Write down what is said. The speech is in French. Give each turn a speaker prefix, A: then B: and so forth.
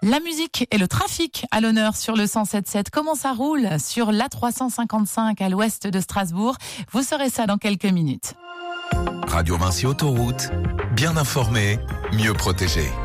A: La musique et le trafic à l'honneur sur le 107.7. Comment ça roule sur l'A355 à l'ouest de Strasbourg? Vous saurez ça dans quelques minutes.
B: Radio Vinci Autoroute, bien informé, mieux protégé.